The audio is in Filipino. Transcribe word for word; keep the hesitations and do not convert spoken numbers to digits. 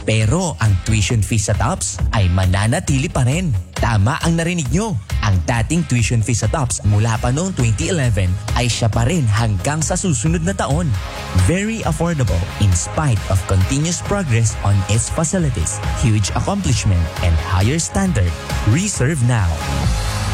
Pero ang tuition fee sa TOPS ay mananatili pa rin. Tama ang narinig nyo. Ang dating tuition fee sa TOPS mula pa noong twenty eleven ay siya pa rin hanggang sa susunod na taon. Very affordable in spite of continuous progress on its facilities, huge accomplishment, and higher standard. Reserve now.